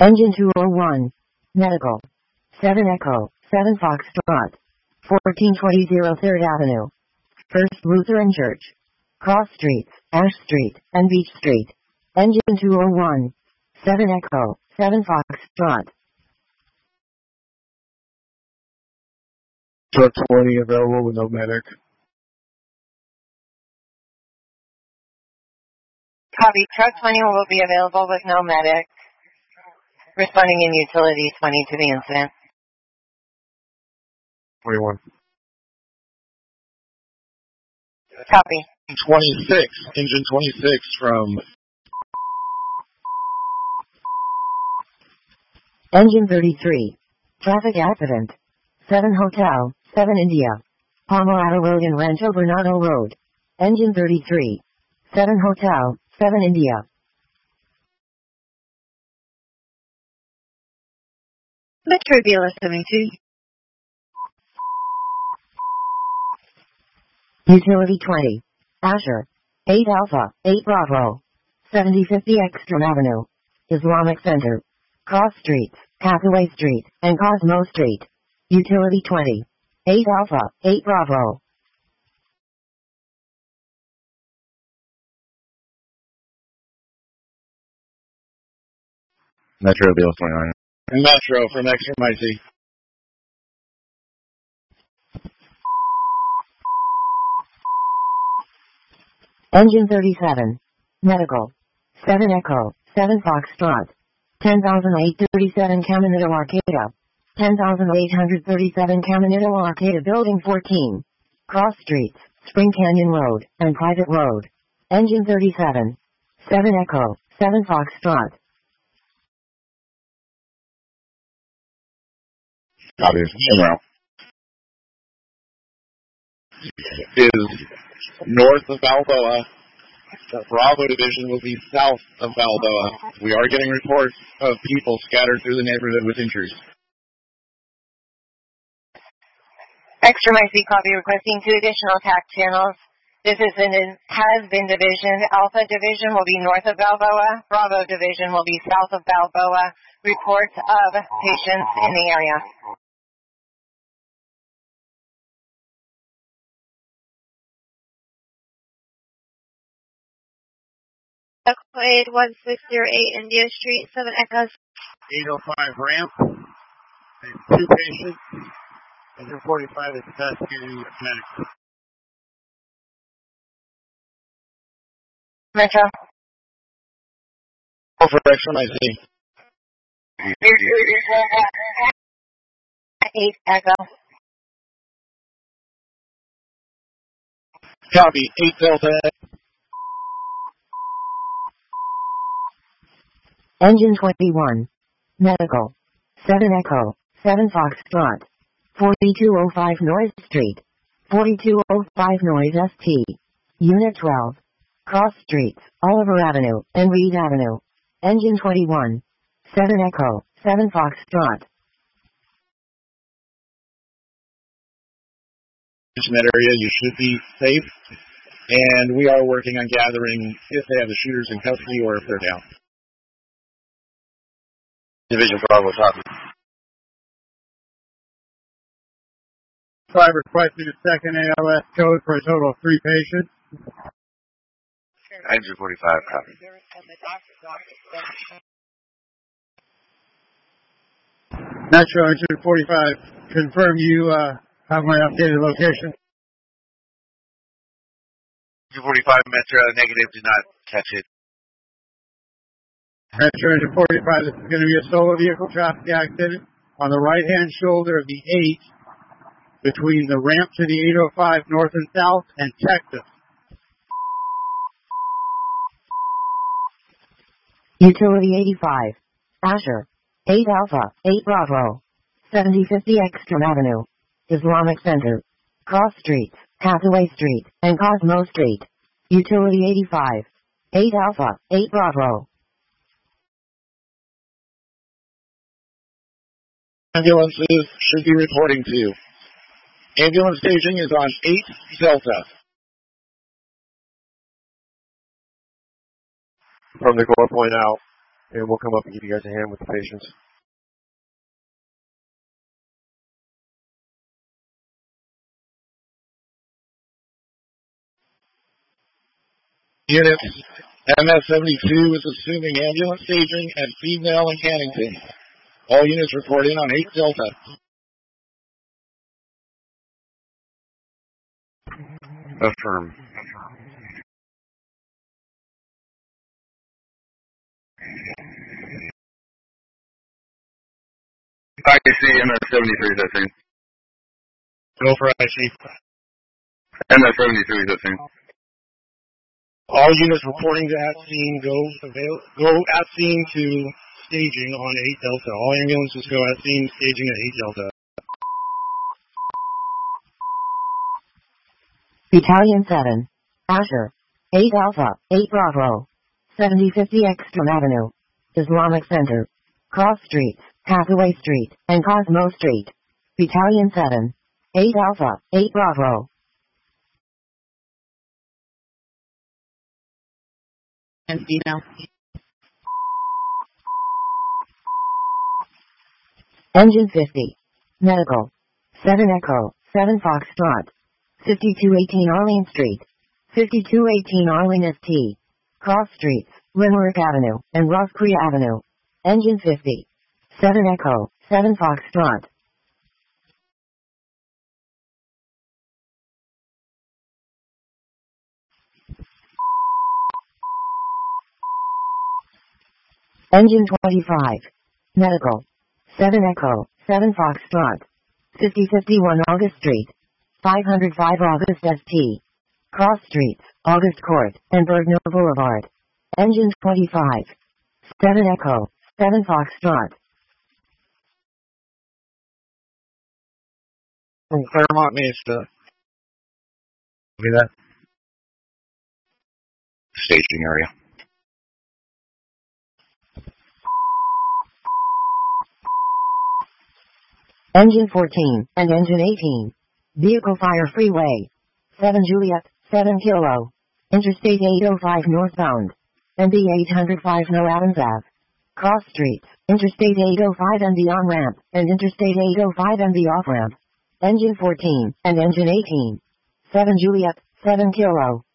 Engine 201. Medical. 7 Echo, 7 Foxtrot. 1420 3rd Avenue. First Lutheran Church. Cross Streets, Ash Street, and Beach Street. Engine 201. 7 Echo, 7 Foxtrot. Truck 20 available with no medic. Copy. Truck 20 will be available with no medic. Responding in utility 20 to the incident. 21. Copy. 26. Engine 26 from... Engine 33. Traffic accident. 7 Hotel, 7 India. Palmerado Road and Rancho Bernardo Road. Engine 33. 7 Hotel, 7 India. Metro BLS 72. Utility 20. Asher. 8 Alpha, 8 Bravo. 7050 Ekstrom Avenue. Islamic Center. Cross Streets, Hathaway Street, and Cosmo Street. Utility 20. 8 Alpha, 8 Bravo. Metro BLS 29. Metro from Extra Mighty. Engine 37. Medical. 7 Echo, 7 Foxtrot. 10,837 Caminito Arcata. 10,837 Caminito Arcata Building 14. Cross Streets, Spring Canyon Road, and Private Road. Engine 37. 7 Echo, 7 Foxtrot. Copy. Route. Is north of Balboa. The Bravo division will be south of Balboa. We are getting reports of people scattered through the neighborhood with injuries. Extra Mighty copy requesting 2 additional TAC channels. This has been division. Alpha division will be north of Balboa. Bravo division will be south of Balboa. Reports of patients in the area. Quaid 1608 India Street, 7 Echoes. 805 ramp. 2 patients. Engine 45 is investigating medic. Metro. For Extra Mighty. 8 Echo. Copy. 8 Delta. Engine 21. Medical. 7 Echo, 7 Foxtrot. 4205 Noise Street. 4205 Noise ST. Unit 12. Cross Streets, Oliver Avenue, and Reed Avenue. Engine 21. 7 Echo, 7 Foxtrot. In that area, you should be safe. And we are working on gathering if they have the shooters in custody or if they're down. Division Bravo, copy. 5 requesting a second ALS code for a total of 3 patients. Engine 45, copy. Metro Engine 45, confirm you have my updated location. Engine 45, Metro, negative, do not catch it. Metro Engine 45, this is going to be a solo vehicle traffic accident on the right-hand shoulder of the 8 between the ramp to the 805 north and south and Texas. Utility 85. Asher. 8 Alpha, 8 Bravo. 7050 Ekstrom Avenue. Islamic Center. Cross Streets, Hathaway Street, and Cosmo Street. Utility 85. 8 Alpha, 8 Bravo. Ambulances should be reporting to you. Ambulance staging is on 8 Delta. From the core point out, and we'll come up and give you guys a hand with the patients. Unit MS-72 is assuming ambulance staging at Female and Cannington. All units report in on 8 Delta. Affirm. IC MS-73 is that same. Go for IC. MS-73 is that same. All units reporting to at scene go at scene to staging on 8 Delta. All ambulances go at scene staging at 8 Delta. Battalion 7. Asher. 8 Alpha, 8 Bravo. 7050 Ekstrom Avenue. Islamic Center. Cross Streets, Hathaway Street, and Cosmo Street. Battalion 7. 8 Alpha, 8 Bravo. And female. Engine 50. Medical. 7 Echo, 7 Foxtrot. 5218 Arlene Street. 5218 Arlene ST. Cross Streets, Limerick Avenue, and Ross Cree Avenue. Engine 50. 7 Echo, 7 Foxtrot. Engine 25. Medical. 7 Echo, 7 Foxtrot. 5051 August Street. 505 August ST. Cross Streets, August Court, and Bergner Boulevard. Engine 25. 7 Echo, 7 Foxtrot. From Claremont Mesa. Copy that. Staging area. Engine 14 and Engine 18. Vehicle Fire Freeway. 7 Juliet, 7 Kilo. Interstate 805 northbound. NB 805 No Adams Ave. Cross Streets, Interstate 805 and the on-ramp, and Interstate 805 and the off-ramp. Engine 14 and Engine 18. 7 Juliet, 7 Kilo.